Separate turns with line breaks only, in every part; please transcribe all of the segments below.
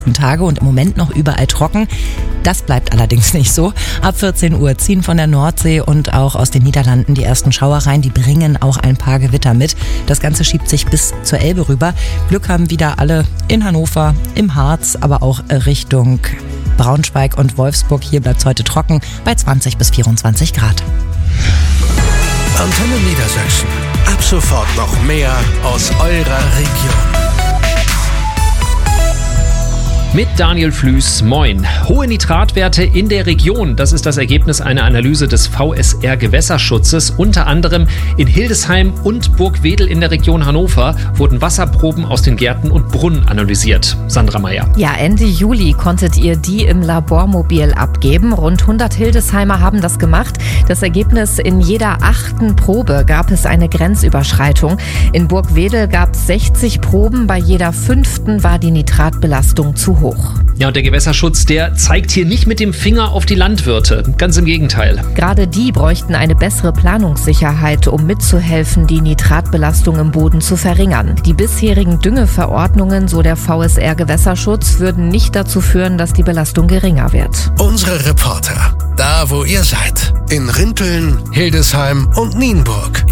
Tage und im Moment noch überall trocken. Das bleibt allerdings nicht so. Ab 14 Uhr ziehen von der Nordsee und auch aus den Niederlanden die ersten Schauer rein. Die bringen auch ein paar Gewitter mit. Das Ganze schiebt sich bis zur Elbe rüber. Glück haben wieder alle in Hannover, im Harz, aber auch Richtung Braunschweig und Wolfsburg. Hier bleibt es heute trocken bei 20 bis 24 Grad.
Antenne Niedersachsen. Ab sofort noch mehr aus eurer Region.
Mit Daniel Flüß, moin. Hohe Nitratwerte in der Region, das ist das Ergebnis einer Analyse des VSR Gewässerschutzes. Unter anderem in Hildesheim und Burgwedel in der Region Hannover wurden Wasserproben aus den Gärten und Brunnen analysiert. Sandra Meyer.
Ja, Ende Juli konntet ihr die im Labormobil abgeben. Rund 100 Hildesheimer haben das gemacht. Das Ergebnis: in jeder 8. Probe gab es eine Grenzüberschreitung. In Burgwedel gab es 60 Proben, bei jeder 5. war die Nitratbelastung zu hoch.
Ja, und der Gewässerschutz, der zeigt hier nicht mit dem Finger auf die Landwirte. Ganz im Gegenteil.
Gerade die bräuchten eine bessere Planungssicherheit, um mitzuhelfen, die Nitratbelastung im Boden zu verringern. Die bisherigen Düngeverordnungen, so der VSR Gewässerschutz, würden nicht dazu führen, dass die Belastung geringer wird.
Unsere Reporter, da wo ihr seid. In Rinteln, Hildesheim und Nienburg.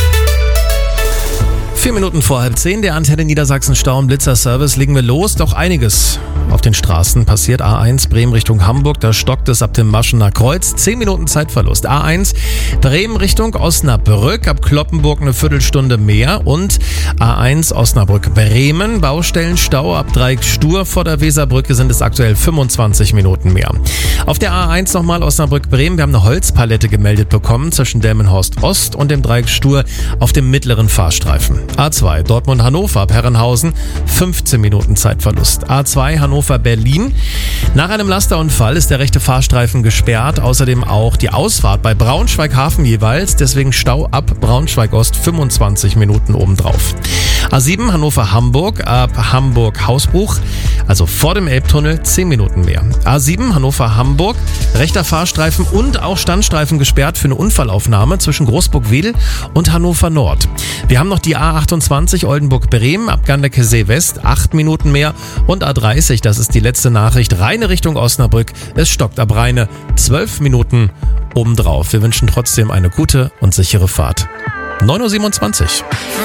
4 Minuten vor 9:30, der Antenne Niedersachsen Stau- und Blitzer-Service. Legen wir los, doch einiges auf den Straßen passiert. A1 Bremen Richtung Hamburg, da stockt es ab dem Maschener Kreuz. 10 Minuten Zeitverlust. A1 Bremen Richtung Osnabrück, ab Cloppenburg eine Viertelstunde mehr. Und A1 Osnabrück-Bremen, Baustellenstau ab Dreieck Stur vor der Weserbrücke sind es aktuell 25 Minuten mehr. Auf der A1 nochmal Osnabrück-Bremen, wir haben eine Holzpalette gemeldet bekommen zwischen Delmenhorst Ost und dem Dreieck Stur auf dem mittleren Fahrstreifen. A2 Dortmund-Hannover, Herrenhausen, 15 Minuten Zeitverlust. A2 Hannover-Berlin. Nach einem Lasterunfall ist der rechte Fahrstreifen gesperrt. Außerdem auch die Ausfahrt bei Braunschweig-Hafen jeweils. Deswegen Stau ab Braunschweig-Ost 25 Minuten obendrauf. A7 Hannover-Hamburg, ab Hamburg-Hausbruch, also vor dem Elbtunnel, 10 Minuten mehr. A7 Hannover-Hamburg, rechter Fahrstreifen und auch Standstreifen gesperrt für eine Unfallaufnahme zwischen Großburg-Wedel und Hannover Nord. Wir haben noch die A28 Oldenburg-Bremen, ab Ganderkesee West, 8 Minuten mehr. Und A30, das ist die letzte Nachricht, Rheine Richtung Osnabrück. Es stockt ab Rheine 12 Minuten obendrauf. Wir wünschen trotzdem eine gute und sichere Fahrt. 9:27 Uhr.